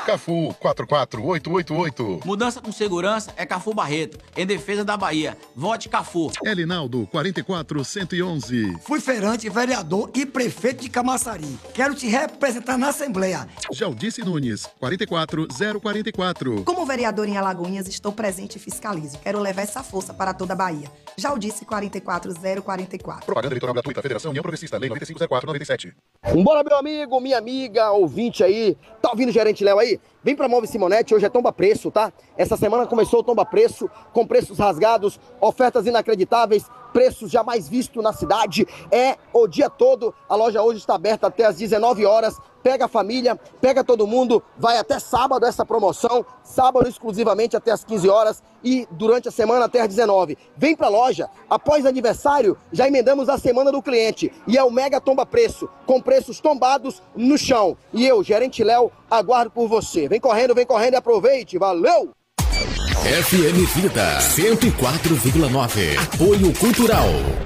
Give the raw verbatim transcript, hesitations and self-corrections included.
Cafu, quatro quatro oito oito oito. Mudança com segurança é Cafu Barreto, em defesa da Bahia. Vote Cafu. Elinaldo, quarenta e quatro cento e onze. Fui feirante, vereador e prefeito de Camaçari. Quero te representar na Assembleia. Jaldice Nunes, quarenta e quatro zero quarenta e quatro. Como vereador em Alagoinhas, estou presente e fiscalizo. Quero levar essa força para toda a Bahia. Jaldice quarenta e quatro zero quarenta e quatro. Propaganda eleitoral gratuita, Federação União Progressista, Lei noventa e cinco zero quatro noventa e sete. Bora, meu amigo, minha amiga, ouvinte aí. Tá ouvindo o Gerente Léo aí? Vem pra Móvel Simonetti, hoje é tomba preço, tá? Essa semana começou o tomba preço, com preços rasgados, ofertas inacreditáveis, preços jamais vistos na cidade. É o dia todo, a loja hoje está aberta até às dezenove horas. Pega a família, pega todo mundo, vai até sábado essa promoção, sábado exclusivamente até às quinze horas e durante a semana até às dezenove. Vem pra loja, após aniversário, já emendamos a semana do cliente e é o mega tomba preço, com preços tombados no chão. E eu, Gerente Léo, aguardo por você. Vem correndo, vem correndo e aproveite, valeu! F M Vida cento e quatro vírgula nove. Apoio Cultural.